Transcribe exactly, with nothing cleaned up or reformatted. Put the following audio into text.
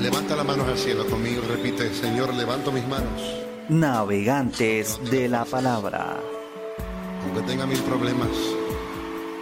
Levanta las manos al cielo conmigo, repite: Señor, levanto mis manos. Navegantes de la palabra. Aunque tenga mil problemas,